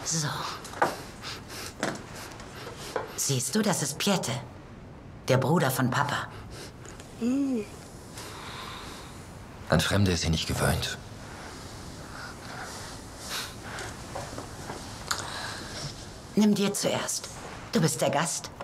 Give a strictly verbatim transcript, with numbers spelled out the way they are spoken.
So. Siehst du, das ist Piette, der Bruder von Papa. Mm. An Fremde ist sie nicht gewöhnt. Nimm dir zuerst. Du bist der Gast.